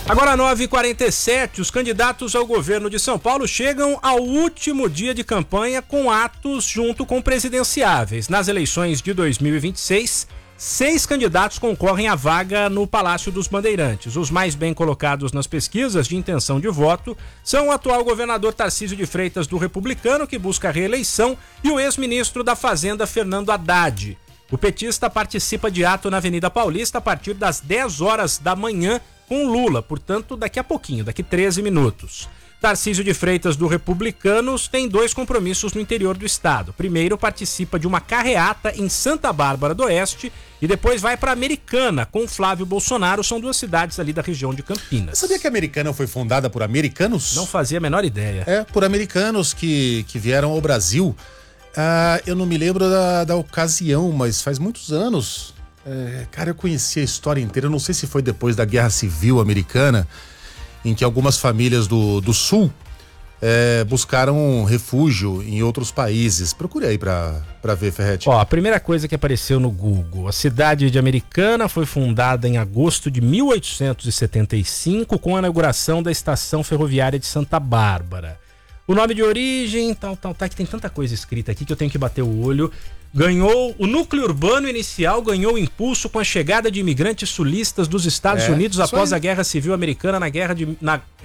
Agora 9h47, os candidatos ao governo de São Paulo chegam ao último dia de campanha com atos junto com presidenciáveis. Nas eleições de 2026, 6 candidatos concorrem à vaga no Palácio dos Bandeirantes. Os mais bem colocados nas pesquisas de intenção de voto são o atual governador Tarcísio de Freitas do Republicano, que busca a reeleição, e o ex-ministro da Fazenda Fernando Haddad. O petista participa de ato na Avenida Paulista a partir das 10 horas da manhã com Lula, portanto daqui a pouquinho, daqui 13 minutos. Tarcísio de Freitas do Republicanos tem 2 compromissos no interior do estado. Primeiro, participa de uma carreata em Santa Bárbara do Oeste e depois vai para Americana com Flávio Bolsonaro. São 2 cidades ali da região de Campinas. Sabia que a Americana foi fundada por americanos? Não fazia a menor ideia. Por americanos que vieram ao Brasil. Eu não me lembro da ocasião, mas faz muitos anos. Cara, eu conheci a história inteira. Eu não sei se foi depois da Guerra Civil Americana, em que algumas famílias do Sul buscaram refúgio em outros países. Procure aí pra ver, Ferretti. A primeira coisa que apareceu no Google: a cidade de Americana foi fundada em agosto de 1875 com a inauguração da estação ferroviária de Santa Bárbara. O nome de origem, que tem tanta coisa escrita aqui que eu tenho que bater o olho. O núcleo urbano inicial ganhou impulso com a chegada de imigrantes sulistas dos Estados Unidos após a Guerra Civil Americana na